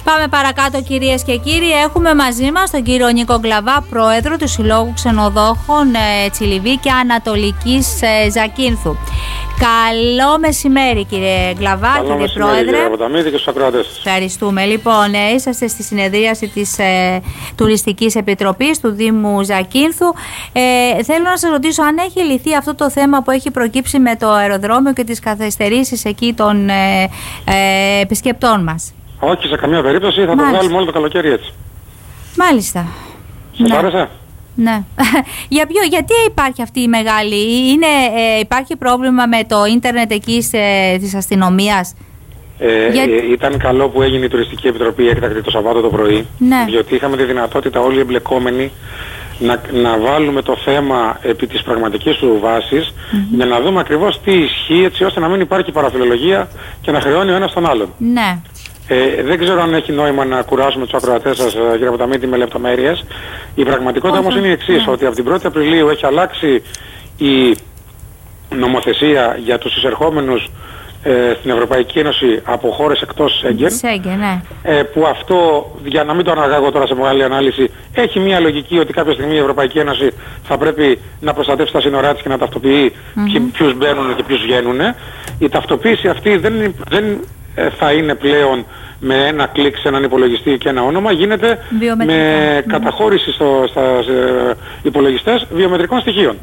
Πάμε παρακάτω, κυρίες και κύριοι. Έχουμε μαζί μας τον κύριο Νίκο Γκλαβά, πρόεδρο του Συλλόγου Ξενοδόχων Τσιλιβί και Ανατολικής Ζακίνθου. Καλό μεσημέρι, κύριε Γκλαβά, κύριε πρόεδρε. Κύριε Ποταμίδη, και στους ακροατές. Ευχαριστούμε. Λοιπόν, είσαστε στη συνεδρίαση της Τουριστικής Επιτροπής του Δήμου Ζακίνθου. Θέλω να σας ρωτήσω αν έχει λυθεί αυτό το θέμα που έχει προκύψει με το αεροδρόμιο και τις καθυστερήσεις εκεί των επισκεπτών μας. Όχι, σε καμία περίπτωση, θα το βγάλουμε όλο το καλοκαίρι έτσι. Μάλιστα. Σας άρεσε? Ναι. Γιατί υπάρχει αυτή η μεγάλη... υπάρχει πρόβλημα με το ίντερνετ εκεί της αστυνομίας? Ήταν καλό που έγινε η Τουριστική Επιτροπή έκτακτη το Σαββάτο το πρωί, ναι. Διότι είχαμε τη δυνατότητα όλοι οι εμπλεκόμενοι να βάλουμε το θέμα επί της πραγματικής του βάσης, για να δούμε ακριβώς τι ισχύει, έτσι ώστε να μην υπάρχει παραφιλολογία και να χρεώνει ο ένας τον άλλον. Ναι. Δεν ξέρω αν έχει νόημα να κουράσουμε τους ακροατές σας, κύριε Ποταμίτη, με λεπτομέρειες. Η πραγματικότητα όμως είναι η εξής, ότι από την 1η Απριλίου έχει αλλάξει η νομοθεσία για τους εισερχόμενους στην Ευρωπαϊκή Ένωση από χώρες εκτός Σέγγεν, ναι. Που αυτό, για να μην το αναγάγω τώρα σε μεγάλη ανάλυση, έχει μια λογική ότι κάποια στιγμή η Ευρωπαϊκή Ένωση θα πρέπει να προστατεύσει τα σύνορά της και να ταυτοποιεί ποιους μπαίνουν και ποιους βγαίνουν. Η ταυτοποίηση αυτή δεν θα είναι πλέον με ένα κλικ σε έναν υπολογιστή και ένα όνομα, γίνεται με καταχώρηση στα υπολογιστές βιομετρικών στοιχείων.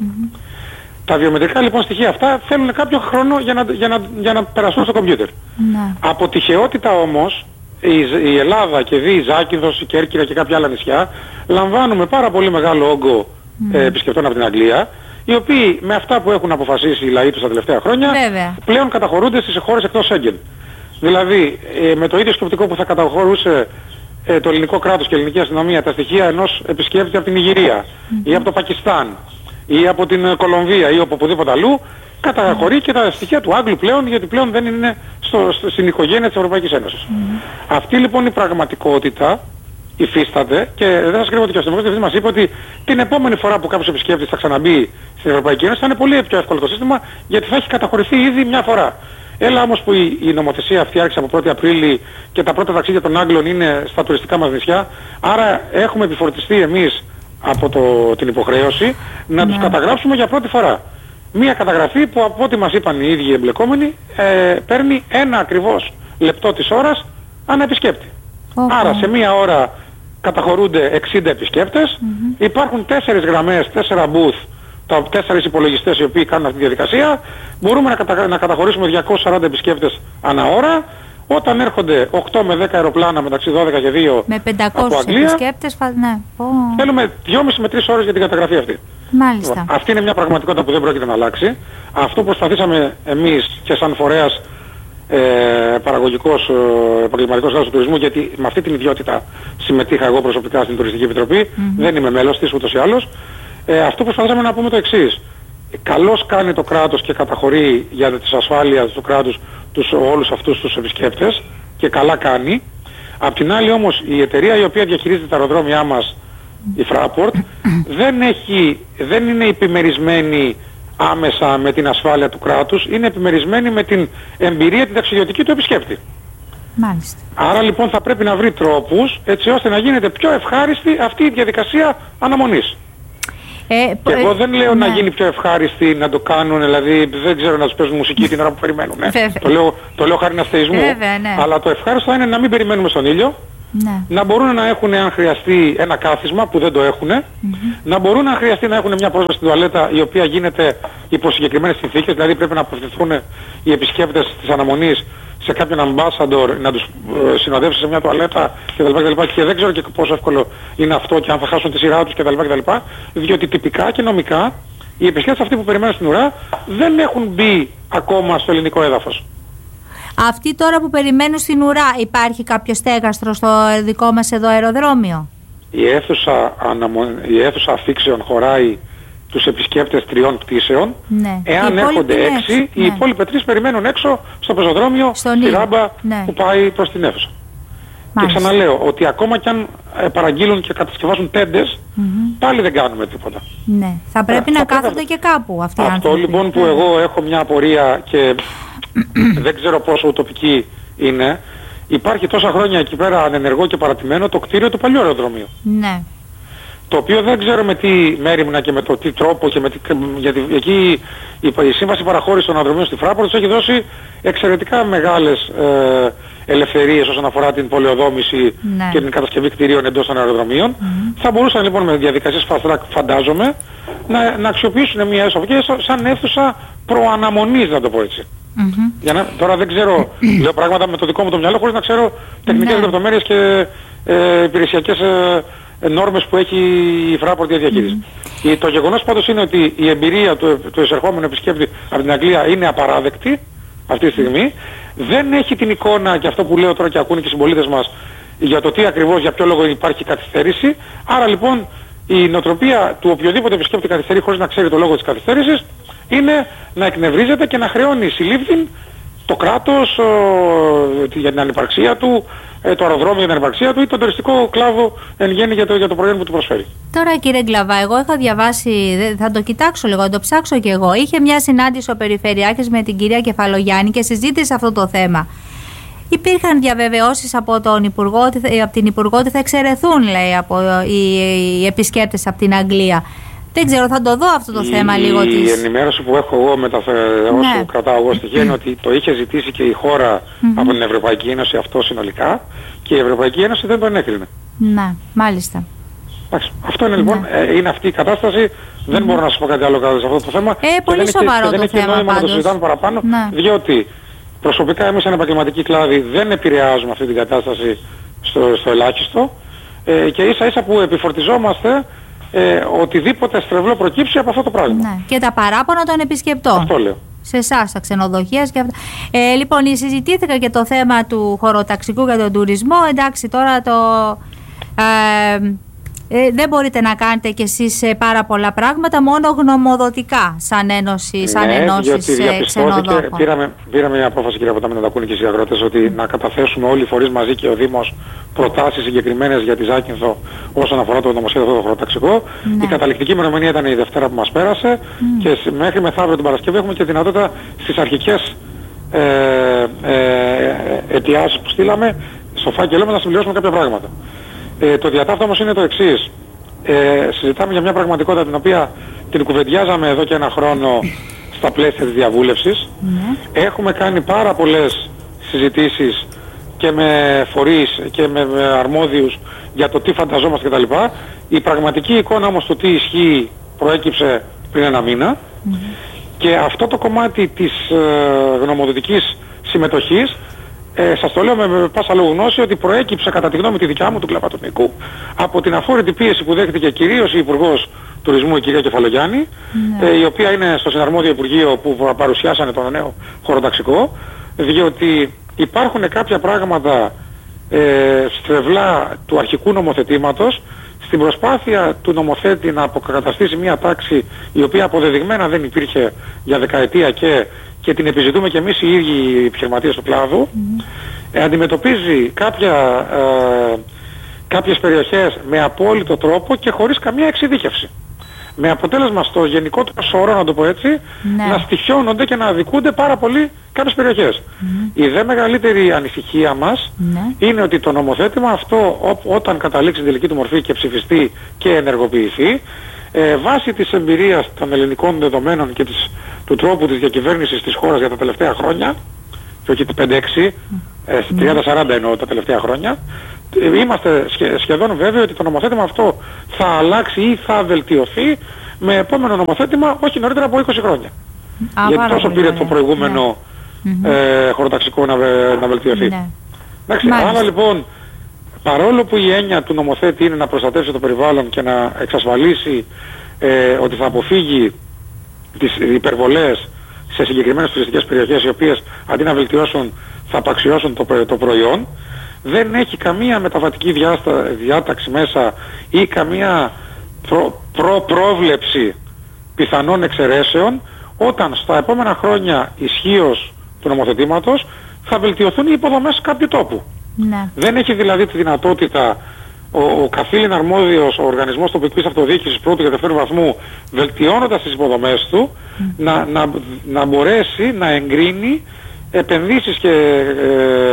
Τα βιομετρικά λοιπόν στοιχεία αυτά θέλουν κάποιο χρόνο για να περάσουν στο κομπιούτερ. Από τυχαιότητα όμως η Ελλάδα και η Ζάκυνθος, η Κέρκυρα και κάποια άλλα νησιά λαμβάνουμε πάρα πολύ μεγάλο όγκο επισκεπτών από την Αγγλία, οι οποίοι με αυτά που έχουν αποφασίσει οι λαοί τους τα τελευταία χρόνια πλέον καταχωρούνται στις χώρες εκτός Σέγγεν. Δηλαδή με το ίδιο σκεπτικό που θα καταχωρούσε το ελληνικό κράτος και η ελληνική αστυνομία τα στοιχεία ενός επισκέπτη από την Ιγυρία ή από το Πακιστάν ή από την Κολομβία ή από οπουδήποτε αλλού, καταχωρεί και τα στοιχεία του Άγγλου πλέον, γιατί πλέον δεν είναι στην οικογένεια της Ευρωπαϊκής Ένωσης. Αυτή λοιπόν η πραγματικότητα υφίσταται και δεν σας κρύβω ότι και ο αστυνομικός διευθυντής μας είπε ότι την επόμενη φορά που κάποιος επισκέπτης θα ξαναμπεί στην Ευρωπαϊκή Ένωση θα είναι πολύ πιο εύκολο το σύστημα, γιατί θα έχει καταχωρηθεί ήδη μια φορά. Έλα όμως που η νομοθεσία αυτή άρχισε από 1η Απρίλη και τα πρώτα ταξίδια των Άγγλων είναι στα τουριστικά μας νησιά, άρα έχουμε επιφορτιστεί εμείς από την υποχρέωση να τους καταγράψουμε για πρώτη φορά. Μία καταγραφή που από ό,τι μας είπαν οι ίδιοι εμπλεκόμενοι παίρνει ένα ακριβώς λεπτό της ώρας ανά επισκέπτη. Άρα σε μία ώρα καταχωρούνται 60 επισκέπτες, υπάρχουν 4 γραμμές, 4 booth, 4 υπολογιστές οι οποίοι κάνουν αυτή τη διαδικασία, μπορούμε να καταχωρήσουμε 240 επισκέπτες ανά ώρα. Όταν έρχονται 8 με 10 αεροπλάνα μεταξύ 12 και 2 με 500 από Αγγλία, επισκέπτες, ναι. Θέλουμε 2,5 με 3 ώρες για την καταγραφή αυτή. Μάλιστα. Αυτή είναι μια πραγματικότητα που δεν πρόκειται να αλλάξει. Αυτό που προσπαθήσαμε εμείς και σαν φορέας παραγωγικός επαγγελματικός κλάδος του τουρισμού, γιατί με αυτή την ιδιότητα συμμετείχα εγώ προσωπικά στην Τουριστική Επιτροπή, δεν είμαι μέλος της ούτως ή άλλως. Αυτό που προσπαθήσαμε να πούμε το εξής. Καλώς κάνει το κράτος και καταχωρεί για τις ασφάλειες του κράτους όλους αυτούς τους επισκέπτες και καλά κάνει. Απ' την άλλη όμως η εταιρεία η οποία διαχειρίζεται τα αεροδρόμια μας, η Fraport, δεν είναι επιμερισμένη άμεσα με την ασφάλεια του κράτους, είναι επιμερισμένη με την εμπειρία την ταξιδιωτική του επισκέπτη. Μάλιστα. Άρα λοιπόν θα πρέπει να βρει τρόπους έτσι ώστε να γίνεται πιο ευχάριστη αυτή η διαδικασία αναμονής. Και εγώ δεν λέω να γίνει πιο ευχάριστη, να το κάνουν, δηλαδή δεν ξέρω, να τους παίζουν μουσική την ώρα που περιμένουν. Το λέω χάρη αστεϊσμού. Αλλά το ευχάριστο είναι να μην περιμένουμε στον ήλιο, να μπορούν να έχουν αν χρειαστεί ένα κάθισμα που δεν το έχουν, να μπορούν αν χρειαστεί να έχουν μια πρόσβαση στην τουαλέτα η οποία γίνεται υπό συγκεκριμένες συνθήκες, δηλαδή πρέπει να απευθυνθούν οι επισκέπτες της αναμονής σε κάποιον ambassador να τους συνοδεύσει σε μια τουαλέτα κτλ. Και δεν ξέρω και πόσο εύκολο είναι αυτό και αν θα χάσουν τη σειρά τους κτλ. Διότι τυπικά και νομικά οι επισκέπτες αυτοί που περιμένουν στην ουρά δεν έχουν μπει ακόμα στο ελληνικό έδαφος. Αυτοί τώρα που περιμένουν στην ουρά, υπάρχει κάποιο στέγαστρο στο δικό μας εδώ αεροδρόμιο? Η αίθουσα αφήξεων χωράει τους επισκέπτες 3 πτήσεων. Εάν έρχονται 6, οι υπόλοιποι 3 περιμένουν έξω στο πεζοδρόμιο, στη ράμπα που πάει προς την αίθουσα. Και ξαναλέω ότι ακόμα κι αν παραγγείλουν και κατασκευάσουν τέντες, πάλι δεν κάνουμε τίποτα. Ναι, θα πρέπει να κάθονται και κάπου αυτοί οι άνθρωποι. Αυτό λοιπόν που εγώ έχω μια απορία και δεν ξέρω πόσο ουτοπική είναι, υπάρχει τόσα χρόνια εκεί πέρα ανενεργό και παρατημένο το κτίριο του παλιού αεροδρομίου. Ναι. Το οποίο δεν ξέρω με τι μέριμνα και με το τι τρόπο και γιατί εκεί η σύμβαση παραχώρησης των αεροδρομίων στη Φράπορτ τους έχει δώσει εξαιρετικά μεγάλες ελευθερίες όσον αφορά την πολεοδόμηση και την κατασκευή κτηρίων εντός των αεροδρομίων. Θα μπορούσαν λοιπόν με διαδικασίες fast track, φαντάζομαι, να αξιοποιήσουν μια αίθουσα και σαν αίθουσα προαναμονής, να το πω έτσι. Τώρα δεν ξέρω, λέω πράγματα με το δικό μου το μυαλό χωρίς να ξέρω τεχνικές λεπτομέρειες και υπηρεσιακές νόρμες που έχει η Fraport για διαχείριση. Το γεγονός πάντως είναι ότι η εμπειρία του εισερχόμενου επισκέπτη από την Αγγλία είναι απαράδεκτη αυτή τη στιγμή. Δεν έχει την εικόνα, και αυτό που λέω τώρα και ακούνε και οι συμπολίτες μας, για το τι ακριβώς, για ποιο λόγο υπάρχει καθυστέρηση. Άρα λοιπόν η νοοτροπία του οποιοδήποτε επισκέπτη καθυστερεί χωρίς να ξέρει το λόγο της καθυστέρησης είναι να εκνευρίζεται και να χρεώνει συλλήφθην το κράτος για την ανυπαρξία του, το αεροδρόμιο για την ανυπαρξία του ή τον τουριστικό κλάδο εν γέννη για το προϊόν που του προσφέρει. Τώρα κύριε Γκλαβά, εγώ είχα διαβάσει, θα το κοιτάξω λίγο, θα το ψάξω κι εγώ. Είχε μια συνάντηση ο Περιφερειάρχης με την κυρία Κεφαλογιάννη και συζήτησε αυτό το θέμα. Υπήρχαν διαβεβαιώσεις από την Υπουργό ότι θα εξαιρεθούν, λέει, από οι επισκέπτες από την Αγγλία. Δεν ξέρω, θα το δω αυτό το θέμα λίγο της... Η ενημέρωση που έχω εγώ όσο κρατάω εγώ στοιχεία είναι ότι το είχε ζητήσει και η χώρα από την Ευρωπαϊκή Ένωση αυτό συνολικά και η Ευρωπαϊκή Ένωση δεν το ενέκρινε. Ναι, μάλιστα. Αυτό είναι λοιπόν, είναι αυτή η κατάσταση. Δεν μπορώ να σας πω κάτι άλλο κάτω σε αυτό το θέμα. Πολύ σοβαρό το θέμα. Δεν έχει νόημα να το συζητάμε παραπάνω, διότι προσωπικά εμείς σαν επαγγελματικοί κλάδοι δεν επηρεάζουμε αυτή την κατάσταση στο ελάχιστο και ίσα ίσα που επιφορτιζόμαστε οτιδήποτε στρεβλό προκύψει από αυτό το πράγμα. Ναι. Και τα παράπονα των επισκεπτών. Αυτό λέω. Σε εσάς, τα ξενοδοχεία και αυτά. Λοιπόν, συζητήθηκα και το θέμα του χωροταξικού για τον τουρισμό. Εντάξει, τώρα δεν μπορείτε να κάνετε κι εσείς πάρα πολλά πράγματα, μόνο γνωμοδοτικά, σαν ένωση, σαν ενώσεις ξενοδόχων. Πήραμε μια απόφαση, κύριε Ποτάμι, να τα ακούνε και οι αγρότες, ότι να καταθέσουμε όλοι οι φορείς μαζί και ο Δήμος προτάσεις συγκεκριμένες για τη Ζάκυνθο όσον αφορά το νομοσχέδιο αυτό το χωροταξικό. Η καταληκτική ημερομηνία ήταν η Δευτέρα που μας πέρασε και μέχρι μεθαύριο την Παρασκευή έχουμε και δυνατότητα στις αρχικές αιτιάσεις που στείλαμε στο φάκελό μας να συμπληρώσουμε κάποια πράγματα. Το διατάφτα όμως είναι το εξής. Συζητάμε για μια πραγματικότητα την οποία την κουβεντιάζαμε εδώ και ένα χρόνο στα πλαίσια της διαβούλευσης. Έχουμε κάνει πάρα πολλές συζητήσεις και με φορείς και με αρμόδιους για το τι φανταζόμαστε κτλ. Η πραγματική εικόνα όμως του τι ισχύει προέκυψε πριν ένα μήνα και αυτό το κομμάτι της γνωμοδοτικής συμμετοχής σας το λέω με πάσα λόγου γνώση ότι προέκυψε κατά τη γνώμη τη δικιά μου του κλαπατομικού από την αφόρητη πίεση που δέχτηκε κυρίως η Υπουργός Τουρισμού, η κυρία Κεφαλογιάννη, η οποία είναι στο συναρμόδιο Υπουργείο που παρουσιάσανε τον νέο χωροταξικό, διότι υπάρχουν κάποια πράγματα στρεβλά του αρχικού νομοθετήματος στην προσπάθεια του νομοθέτη να αποκαταστήσει μια τάξη η οποία αποδεδειγμένα δεν υπήρχε για δεκαετία και την επιζητούμε και εμείς οι ίδιοι οι επιχειρηματίες του κλάδου, αντιμετωπίζει κάποιες περιοχές με απόλυτο τρόπο και χωρίς καμία εξειδίκευση. Με αποτέλεσμα στο γενικότερο σωρό, να το πω έτσι, να στοιχιώνονται και να αδικούνται πάρα πολύ κάποιες περιοχές. Η δε μεγαλύτερη ανησυχία μας είναι ότι το νομοθέτημα αυτό όταν καταλήξει την τελική του μορφή και ψηφιστεί και ενεργοποιηθεί, βάσει της εμπειρίας των ελληνικών δεδομένων και του τρόπου της διακυβέρνησης της χώρας για τα τελευταία χρόνια, και όχι 5-6, 30-40 εννοώ τα τελευταία χρόνια, είμαστε σχεδόν βέβαιοι ότι το νομοθέτημα αυτό θα αλλάξει ή θα βελτιωθεί με επόμενο νομοθέτημα όχι νωρίτερα από 20 χρόνια. Γιατί τόσο πήρε το προηγούμενο χωροταξικό να βελτιωθεί. Εντάξει, άρα λοιπόν, παρόλο που η έννοια του νομοθέτη είναι να προστατεύσει το περιβάλλον και να εξασφαλίσει ότι θα αποφύγει τις υπερβολές σε συγκεκριμένες τουριστικές περιοχές οι οποίες αντί να βελτιώσουν θα απαξιώσουν το προϊόν, δεν έχει καμία μεταβατική διάταξη μέσα ή καμία πρόβλεψη πιθανών εξαιρέσεων όταν στα επόμενα χρόνια ισχύως του νομοθετήματος θα βελτιωθούν οι υποδομές κάποιου τόπου. Δεν έχει δηλαδή τη δυνατότητα ο καθήλυν αρμόδιος, ο οργανισμός τοπικής αυτοδιοίκησης πρώτου και δευτέρου βαθμού, βελτιώνοντας τις υποδομές του, να μπορέσει να εγκρίνει επενδύσεις και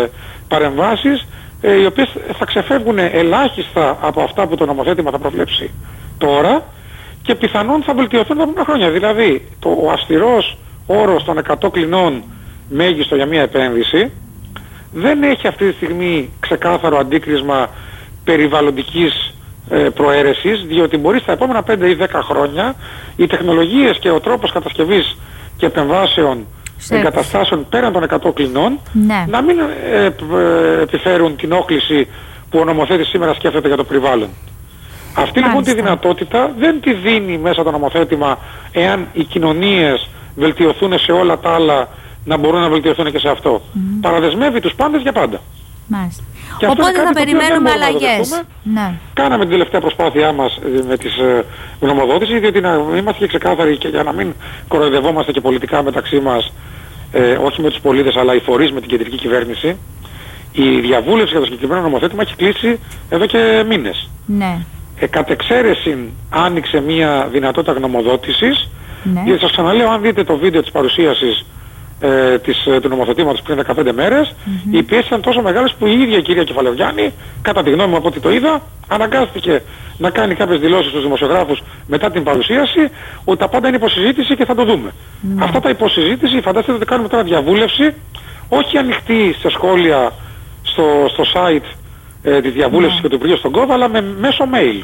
παρεμβάσεις οι οποίες θα ξεφεύγουν ελάχιστα από αυτά που το νομοθέτημα θα προβλέψει τώρα και πιθανόν θα βελτιωθούν τα επόμενα χρόνια. Δηλαδή ο αυστηρός όρος των 100 κλινών μέγιστο για μια επένδυση δεν έχει αυτή τη στιγμή ξεκάθαρο αντίκρισμα περιβαλλοντικής προαίρεσης, διότι μπορεί στα επόμενα 5 ή 10 χρόνια οι τεχνολογίες και ο τρόπος κατασκευής και επεμβάσεων εγκαταστάσεων πέραν των 100 κλινών να μην επιφέρουν την όχληση που ο νομοθέτης σήμερα σκέφτεται για το περιβάλλον. Αυτή λοιπόν τη δυνατότητα δεν τη δίνει μέσα το νομοθέτημα εάν οι κοινωνίες βελτιωθούν σε όλα τα άλλα να μπορούν να βελτιωθούν και σε αυτό. Παραδεσμεύει τους πάντες για πάντα. Μάλιστα. Οπότε θα περιμένουμε αλλαγές. Ναι. Κάναμε την τελευταία προσπάθειά μας με τις γνωμοδότησεις, διότι να είμαστε και ξεκάθαροι και για να μην κοροϊδευόμαστε και πολιτικά μεταξύ μας, όχι με τους πολίτες αλλά οι φορείς με την κεντρική κυβέρνηση. Η διαβούλευση για το συγκεκριμένο νομοθέτημα έχει κλείσει εδώ και μήνες. Ναι. Κατ' εξαίρεση άνοιξε μια δυνατότητα γνωμοδότησης, γιατί σας ξαναλέω, αν δείτε το βίντεο της παρουσίασης του νομοθετήματος πριν 15 μέρες, οι πιέσεις ήταν τόσο μεγάλες που η ίδια η κυρία Κεφαλαιογιάννη, κατά τη γνώμη μου από ό,τι το είδα, αναγκάστηκε να κάνει κάποιες δηλώσεις στους δημοσιογράφους μετά την παρουσίαση ότι τα πάντα είναι υποσυζήτηση και θα το δούμε. Αυτά τα υποσυζήτηση φανταστείτε ότι κάνουμε τώρα διαβούλευση, όχι ανοιχτή σε σχόλια στο site της διαβούλευσης και του Υπουργείου στον κώδα, αλλά μέσω mail.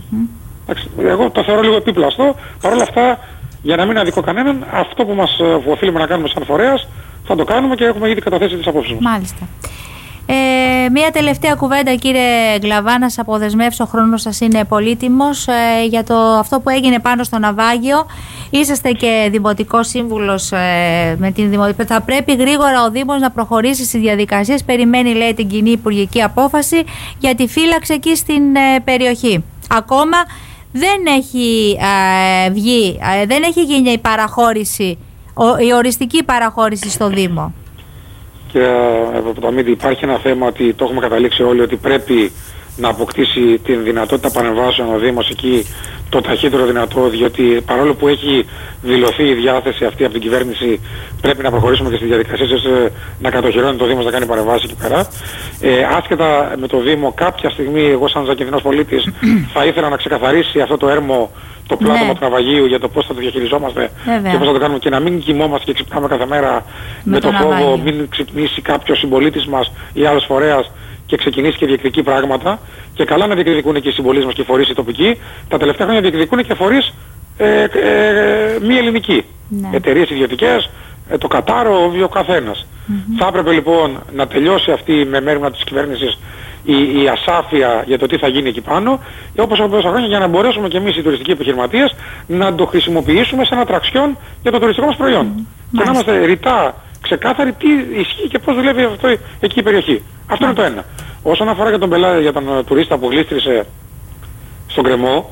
Εγώ το θεωρώ λίγο επίπλαστο. Παρ' όλα αυτά, για να μην αδικώ κανέναν, αυτό που οφείλουμε να κάνουμε σαν φορέας, θα το κάνουμε και έχουμε ήδη καταθέσει τις απόψεις μας. Μάλιστα. Μία τελευταία κουβέντα, κύριε Γκλαβά, να σας αποδεσμεύσω, ο χρόνος σας είναι πολύτιμος, για αυτό που έγινε πάνω στο ναυάγιο. Είσαστε και δημοτικός σύμβουλος με την Δημοτική. Θα πρέπει γρήγορα ο Δήμος να προχωρήσει στις διαδικασίες. Περιμένει, λέει, την κοινή υπουργική απόφαση για τη φύλαξη εκεί στην περιοχή. Ακόμα δεν έχει βγει, δεν έχει γίνει η παραχώρηση, η οριστική παραχώρηση στο Δήμο. Και υπάρχει ένα θέμα ότι το έχουμε καταλήξει όλοι, ότι πρέπει να αποκτήσει την δυνατότητα παρεμβάσεων ο Δήμος εκεί το ταχύτερο δυνατό, διότι παρόλο που έχει δηλωθεί η διάθεση αυτή από την κυβέρνηση, πρέπει να προχωρήσουμε και στις διαδικασίες ώστε να κατοχυρώνει το Δήμος να κάνει παρεμβάσεις εκεί πέρα. Άσχετα με το Δήμο, κάποια στιγμή εγώ σαν Ζακυνθινός πολίτης θα ήθελα να ξεκαθαρίσει αυτό το έρμο, το πλάτωμα του ναυαγίου, για το πώς θα το διαχειριζόμαστε και πώς θα το κάνουμε, και να μην κοιμόμαστε και ξυπνάμε κάθε μέρα με το φόβο μην ξυπνήσει κάποιος συμπολίτης μας ή άλλος φορέας και ξεκινήσει και διεκδικεί πράγματα. Και καλά να διεκδικούν και οι συμπολίτες μας και οι φορείς οι τοπικοί. Τα τελευταία χρόνια διεκδικούν και φορείς μη ελληνικοί. Εταιρείες ιδιωτικές, το Κατάρο, ο καθένας. Θα έπρεπε λοιπόν να τελειώσει αυτή με μέρημνα της κυβέρνησης η ασάφεια για το τι θα γίνει εκεί πάνω, όπως από τόσα χρόνια, για να μπορέσουμε και εμείς οι τουριστικοί επιχειρηματίες να το χρησιμοποιήσουμε σαν ατραξιόν για το τουριστικό μας προϊόν. Και να είμαστε ρητά ξεκάθαροι τι ισχύει και πώς δουλεύει αυτό εκεί η περιοχή. Αυτό είναι το ένα. Όσον αφορά για τον πελάτη, για τον τουρίστα που γλίστρισε στον γκρεμό,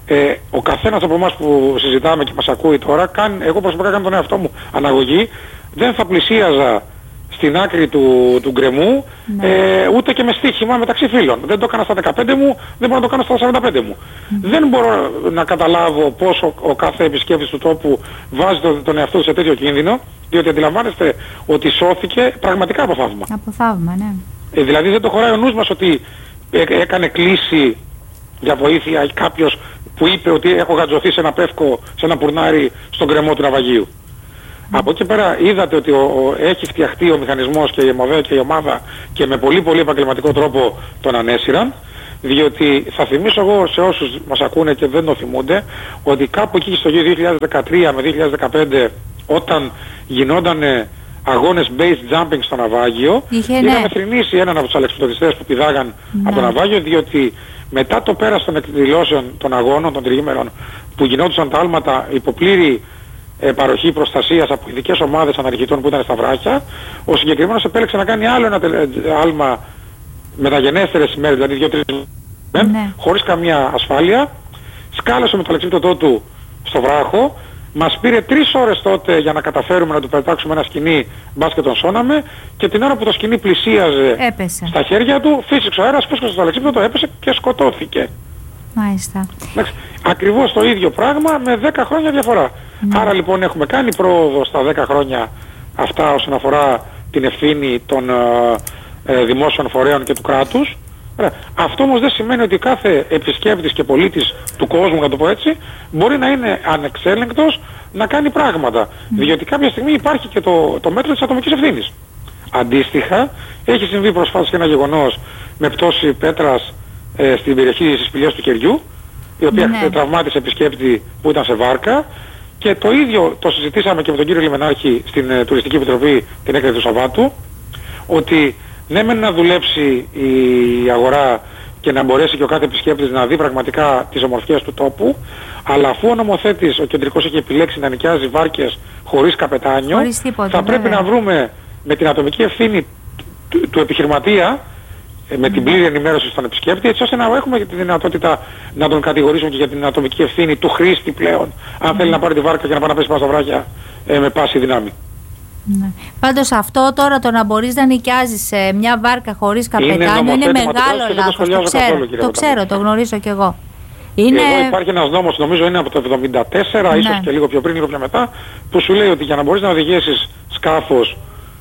ο καθένας από εμάς που συζητάμε και μας ακούει τώρα, εγώ προσωπικά κάνω τον εαυτό μου αναγωγή, δεν θα πλησίαζα στην άκρη του γκρεμού, ούτε και με στοίχημα μεταξύ φίλων. Δεν το έκανα στα 15 μου, δεν μπορώ να το κάνω στα 45 μου. Δεν μπορώ να καταλάβω πώς ο κάθε επισκέπτης του τόπου βάζει τον εαυτό του σε τέτοιο κίνδυνο, διότι αντιλαμβάνεστε ότι σώθηκε πραγματικά από θαύμα. Από θαύμα, ναι. Δηλαδή δεν το χωράει ο νους μας ότι έκανε κλίση για βοήθεια ή κάποιος που είπε ότι έχω γατζωθεί σε ένα πεύκο, σε ένα πουρνάρι στον γκρεμό του ναυαγίου. Από εκεί πέρα είδατε ότι έχει φτιαχτεί ο μηχανισμός και η ΕΜΟΔΕ και η ομάδα και με πολύ πολύ επαγγελματικό τρόπο τον ανέσυραν, διότι θα θυμίσω εγώ σε όσους μας ακούνε και δεν το θυμούνται, ότι κάπου εκεί στο 2013 με 2015, όταν γινόταν αγώνες base jumping στο ναυάγιο, είχαμε θρηνήσει έναν από τους αλεξιπτωτιστές που πηδάγαν από το ναυάγιο, διότι μετά το πέρας των εκδηλώσεων των αγώνων, των τριήμερων, που γινόντουσαν τα άλματα υπό πλήρη παροχή προστασίας από ειδικές ομάδες αναρχητών που ήταν στα βράχια, ο συγκεκριμένος επέλεξε να κάνει άλλο ένα άλμα μεταγενέστερες ημέρες, δηλαδή 2-3 μέρες, χωρίς καμία ασφάλεια, σκάλασε με το αλεξίπτωτό του στο βράχο. Μας πήρε 3 ώρες τότε για να καταφέρουμε να του πετάξουμε ένα σκοινί, μπας και τον σώναμε, και την ώρα που το σκοινί πλησίαζε στα χέρια του, φύσηξε ο αέρας, πούσκασε στο αλεξίπτωτο, έπεσε και σκοτώθηκε. Μάλιστα. Ακριβώς το ίδιο πράγμα με 10 χρόνια διαφορά. Άρα λοιπόν έχουμε κάνει πρόοδο στα 10 χρόνια αυτά όσον αφορά την ευθύνη των δημόσιων φορέων και του κράτους. Αυτό όμως δεν σημαίνει ότι κάθε επισκέπτης και πολίτης του κόσμου, να το πω έτσι, μπορεί να είναι ανεξέλεγκτος να κάνει πράγματα. Διότι κάποια στιγμή υπάρχει και το μέτρο της ατομικής ευθύνης. Αντίστοιχα, έχει συμβεί προσφάτως και ένα γεγονός με πτώση πέτρας στην περιοχή της Σπηλιάς του Κεριού, η οποία τραυμάτισε επισκέπτη που ήταν σε βάρκα, και το ίδιο το συζητήσαμε και με τον κύριο Λιμενάρχη στην Τουριστική Επιτροπή την έκρηξη του Σαββάτου, ότι ναι μεν να δουλέψει η αγορά και να μπορέσει και ο κάθε επισκέπτης να δει πραγματικά τις ομορφιές του τόπου, αλλά αφού ο νομοθέτης, ο κεντρικός, έχει επιλέξει να νοικιάζει βάρκες χωρίς καπετάνιο, θα πρέπει να βρούμε με την ατομική ευθύνη του επιχειρηματία, με την πλήρη ενημέρωση στον επισκέπτη, έτσι ώστε να έχουμε τη δυνατότητα να τον κατηγορήσουμε και για την ατομική ευθύνη του χρήστη πλέον, αν θέλει να πάρει τη βάρκα και να πάει να πέσει πάνω στα βράχια με πάση δύναμη. Ναι. Πάντως αυτό τώρα, το να μπορείς να νοικιάζεις μια βάρκα χωρίς καπετάνιο είναι μεγάλο λάθος. Το ξέρω, το γνωρίζω κι εγώ. Εδώ υπάρχει ένας νόμος, νομίζω είναι από το 1974, ίσως και λίγο πιο πριν, λίγο πιο μετά, που σου λέει ότι για να μπορείς να οδηγήσεις σκάφος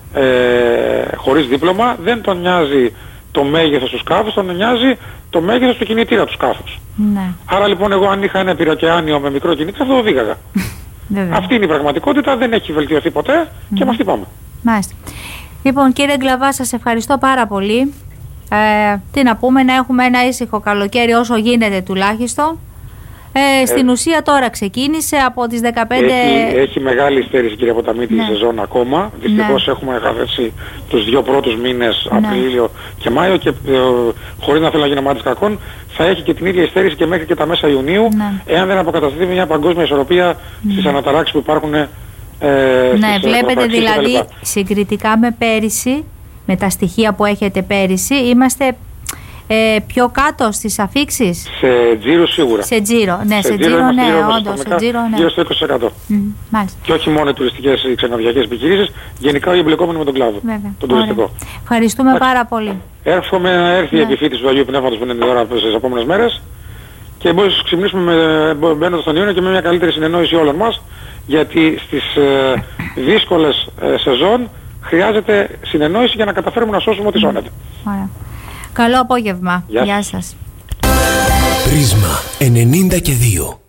χωρίς δίπλωμα, δεν τον νοιάζει το μέγεθος του σκάφους, τον νοιάζει το μέγεθος του κινητήρα του σκάφους. Ναι. Άρα λοιπόν εγώ, αν είχα ένα πυροκεάνιο με μικρό κινητήρα, θα το οδήγαγα. Αυτή είναι η πραγματικότητα, δεν έχει βελτιωθεί ποτέ και με αυτή πάμε. Μάλιστα. Λοιπόν, κύριε Γκλαβά, σας ευχαριστώ πάρα πολύ. Τι να πούμε, να έχουμε ένα ήσυχο καλοκαίρι όσο γίνεται τουλάχιστον. Στην ουσία τώρα ξεκίνησε από τις 15... Έχει μεγάλη υστέρηση, κύριε Ποταμίτη, η σεζόν ακόμα. Δυστυχώς έχουμε χαθέσει τους 2 πρώτους μήνες, Απρίλιο και Μάιο, και χωρίς να θέλω να γίνω μάτης κακών, θα έχει και την ίδια υστέρηση και μέχρι και τα μέσα Ιουνίου, εάν δεν αποκατασταθεί μια παγκόσμια ισορροπία στις αναταράξεις που υπάρχουν βλέπετε δηλαδή, συγκριτικά με πέρυσι, με τα στοιχεία που έχετε πέρυσι, είμαστε πιο κάτω στις αφίξεις. Σε τζίρο σίγουρα. Σε τζίρο, ναι, σε τζίρο, όντως. Γύρω στο 20%. Μάλιστα. Και όχι μόνο οι τουριστικές ή ξενοδοχειακές επιχειρήσεις, γενικά οι εμπλεκόμενοι με τον κλάδο. Τον τουριστικό. Ευχαριστούμε πάρα πολύ. Εύχομαι να έρθει η επιφύτηση του Αγίου Πνεύματος που είναι η ώρα στις επόμενες μέρες, και μπορούμε να ξυπνήσουμε μπαίνοντας στον Ιούνιο και με μια καλύτερη συνεννόηση όλων μας, γιατί στις δύσκολες σεζόν χρειάζεται συνεννόηση για να καταφέρουμε να σώσουμε ό,τι σώνεται. Ωραία. Καλό απόγευμα. Γεια σας. Πρίσμα 92.